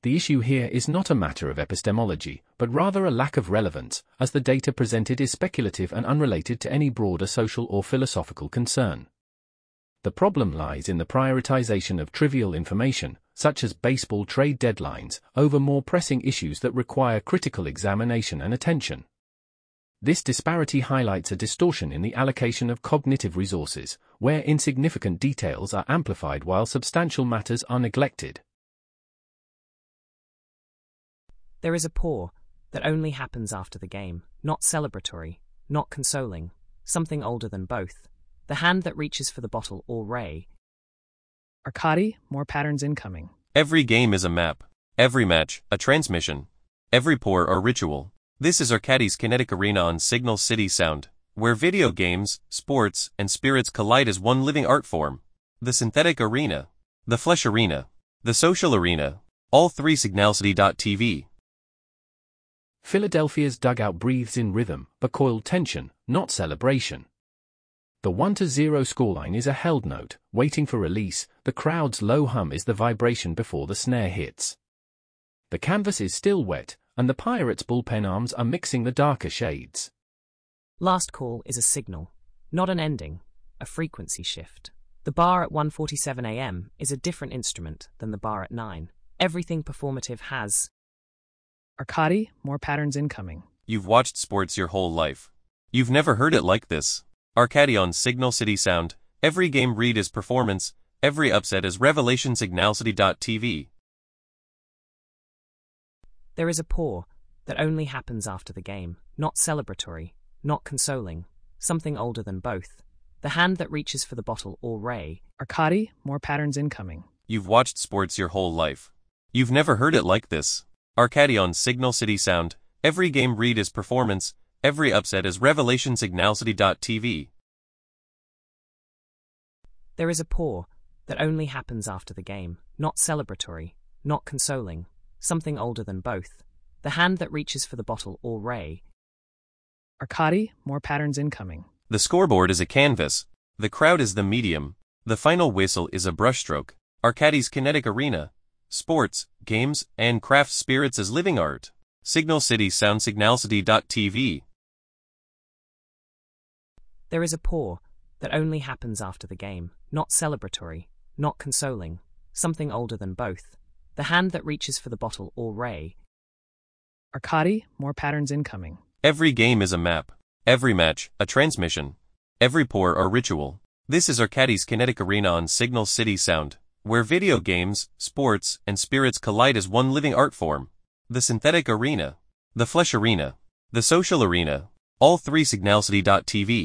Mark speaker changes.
Speaker 1: The issue here is not a matter of epistemology, but rather a lack of relevance, as the data presented is speculative and unrelated to any broader social or philosophical concern. The problem lies in the prioritization of trivial information, such as baseball trade deadlines, over more pressing issues that require critical examination and attention. This disparity highlights a distortion in the allocation of cognitive resources, where insignificant details are amplified while substantial matters are neglected.
Speaker 2: There is a pour that only happens after the game, not celebratory, not consoling, something older than both. The hand that reaches for the bottle or ray.
Speaker 3: Arcadi, more patterns incoming.
Speaker 4: Every game is a map. Every match, a transmission. Every pour or ritual. This is Arcadi's kinetic arena on Signal City Sound, where video games, sports, and spirits collide as one living art form. The synthetic arena. The flesh arena. The social arena. All three Signalcity.tv.
Speaker 1: Philadelphia's dugout breathes in rhythm, but coiled tension, not celebration. The 1-0 scoreline is a held note, waiting for release. The crowd's low hum is the vibration before the snare hits. The canvas is still wet, and the Pirates' bullpen arms are mixing the darker shades.
Speaker 2: Last call is a signal, not an ending, a frequency shift. The bar at 1:47 a.m. is a different instrument than the bar at 9. Everything performative has.
Speaker 3: Arcadi, more patterns incoming.
Speaker 4: You've watched sports your whole life. You've never heard it like this. Arcadi on Signal City Sound. Every game read is performance. Every upset is revelation. Signalcity.tv.
Speaker 2: There is a pour that only happens after the game, not celebratory, not consoling, something older than both. The hand that reaches for the bottle or ray.
Speaker 3: Arcadi, more patterns incoming.
Speaker 4: You've watched sports your whole life. You've never heard it like this. Arcadi on Signal City Sound. Every game read is performance. Every upset is revelation. Signalcity.tv.
Speaker 2: There is a pour that only happens after the game, not celebratory, not consoling, something older than both. The hand that reaches for the bottle or ray.
Speaker 3: Arcadi, more patterns incoming.
Speaker 4: The scoreboard is a canvas. The crowd is the medium. The final whistle is a brushstroke. Arcadi's kinetic arena. Sports, games, and craft spirits as living art. Signal City Sound. Signalcity.tv.
Speaker 2: There is a pour that only happens after the game, not celebratory, not consoling, something older than both. The hand that reaches for the bottle or ray.
Speaker 3: Arcadi, more patterns incoming.
Speaker 4: Every game is a map. Every match, a transmission. Every pour or ritual. This is Arcadi's kinetic arena on Signal City Sound, where video games, sports, and spirits collide as one living art form. The synthetic arena. The flesh arena. The social arena. All three Signalcity.tv.